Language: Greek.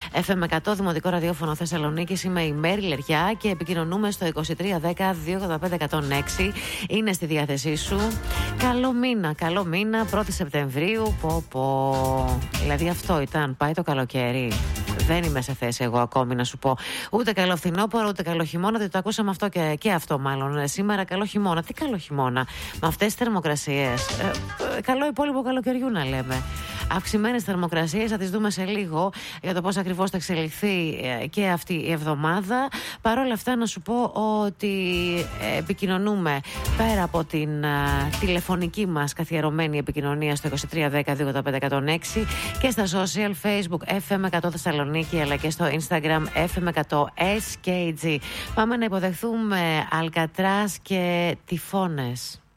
FM 100 Δημοτικό Ραδιόφωνο Θεσσαλονίκης. Είμαι η Μέρη Λεριά και επικοινωνούμε στο 2310-285-106. Είναι στη διάθεσή σου. Καλό μήνα, 1η Σεπτεμβρίου. Δηλαδή αυτό ήταν. Πάει το καλοκαίρι. Δεν είμαι σε θέση εγώ ακόμη να σου πω ούτε καλό φθινόπωρο ούτε καλό χειμώνα. Δεν το ακούσαμε αυτό και αυτό μάλλον. Σήμερα καλό χειμώνα. Τι καλό χειμώνα με αυτές τις θερμοκρασίες. Καλό υπόλοιπο καλοκαιριού να λέμε. Αυξημένες θερμοκρασίες θα τις δούμε σε λίγο για το πώς ακριβώς θα εξελιχθεί και αυτή η εβδομάδα. Παρ' όλα αυτά να σου πω ότι επικοινωνούμε πέρα από την τηλεφωνική μας καθιερωμένη επικοινωνία στο 2310-285-106 και στα social Facebook FM 100 Θεσσαλονίκη αλλά και στο Instagram FM 100 SKG. Πάμε να υποδεχθούμε Αλκατράς και Τυφώνες.